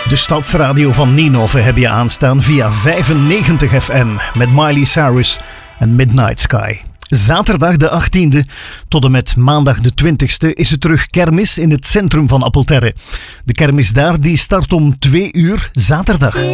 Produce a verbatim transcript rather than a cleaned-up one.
De stadsradio van Ninove heb je aanstaan via vijfennegentig F M met Miley Cyrus en Midnight Sky. Zaterdag de achttiende tot en met maandag de twintigste is het terug kermis in het centrum van Appelterre. De kermis daar die start om twee uur zaterdag.